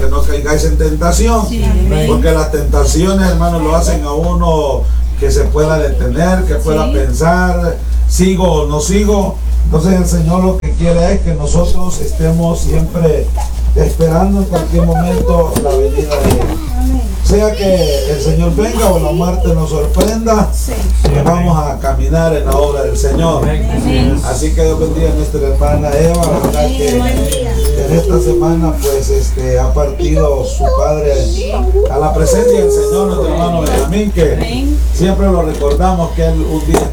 no caigáis en tentación, porque las tentaciones, hermanos, lo hacen a uno que se pueda detener, que pueda pensar, sigo o no sigo. Entonces el Señor lo que quiere es que nosotros estemos siempre esperando en cualquier momento la venida de Él. Sea que el Señor venga o la muerte nos sorprenda, que vamos a caminar en la obra del Señor. Así que Dios bendiga a nuestra hermana Eva. La verdad que en esta semana pues ha partido su padre a la presencia del Señor, nuestro hermano Benjamín, que siempre lo recordamos que él un día